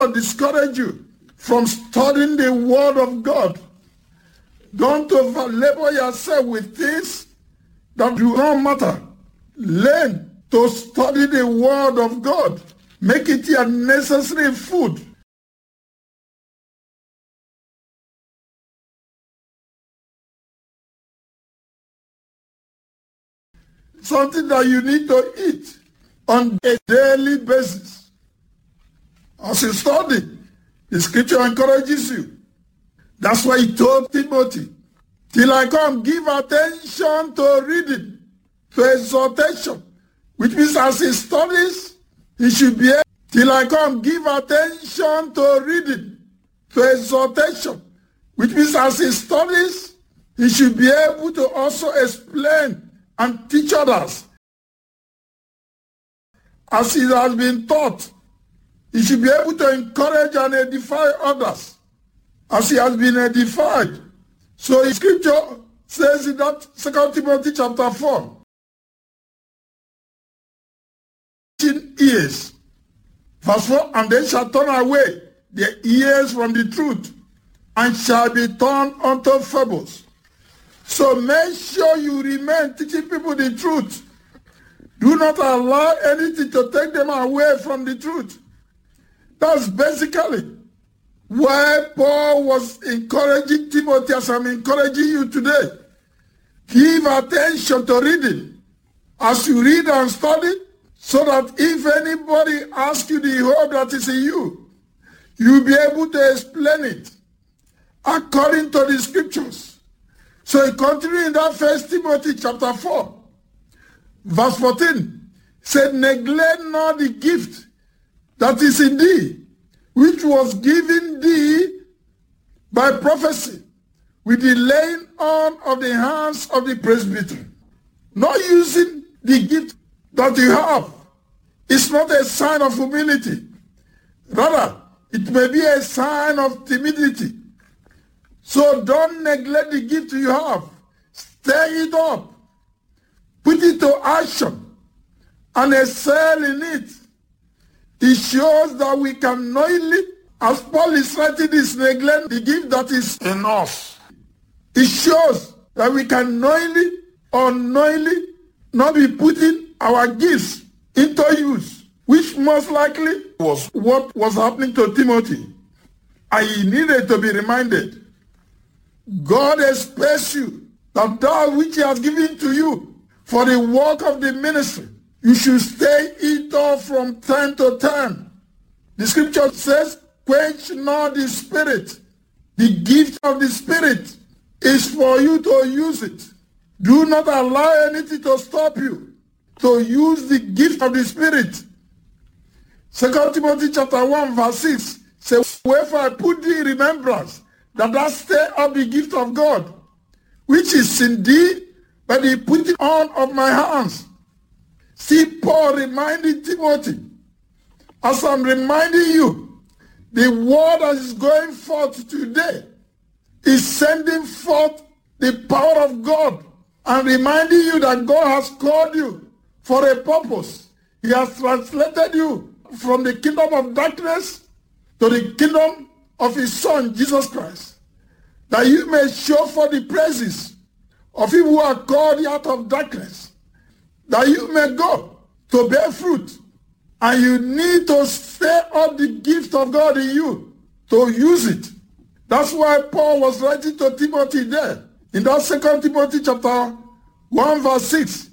to discourage you from studying the Word of God. Don't overlabor yourself with things that do not matter. Learn to study the Word of God. Make it your necessary food. Something that you need to eat on a daily basis. As you study, the scripture encourages you. That's why he told Timothy, till I come, give attention to reading, to exhortation, which means as he studies, he should be able, till I come, give attention to reading, to exhortation, which means as he studies, he should be able to also explain and teach others. As he has been taught, he should be able to encourage and edify others as he has been edified. So the scripture says in that 2 Timothy chapter 4, ears. Verse 4, and they shall turn away their ears from the truth and shall be turned unto fables. So make sure you remain teaching people the truth. Do not allow anything to take them away from the truth. That's basically why Paul was encouraging Timothy as I'm encouraging you today. Give attention to reading as you read and study, so that if anybody asks you the hope that is in you, you'll be able to explain it according to the scriptures. So he continued in that 1 Timothy chapter 4, verse 14, said, neglect not the gift that is in thee, which was given thee by prophecy, with the laying on of the hands of the presbytery. Not using the gift that you have is not a sign of humility. Rather, it may be a sign of timidity. So don't neglect the gift you have. Stir it up. Put it to action and excel in it. It shows that we can knowingly, as Paul is writing this, neglect the gift that is in us. It shows that we can knowingly or unknowingly not be putting our gifts into use, which most likely was what was happening to Timothy. And he needed to be reminded, God expects you that which he has given to you for the work of the ministry, you should stay it off from time to time. The scripture says, quench not the spirit. The gift of the spirit is for you to use it. Do not allow anything to stop you to use the gift of the spirit. 2 Timothy chapter 1 verse 6 says, wherefore I put thee in remembrance that thou stir up the gift of God, which is in thee by the putting on of my hands. See Paul reminding Timothy, as I'm reminding you, the word that is going forth today is sending forth the power of God and reminding you that God has called you for a purpose. He has translated you from the kingdom of darkness to the kingdom of his Son, Jesus Christ, that you may show for the praises of him who are called out of darkness, that you may go to bear fruit. And you need to stir up the gift of God in you to use it. That's why Paul was writing to Timothy there in that 2 Timothy chapter 1 verse 6.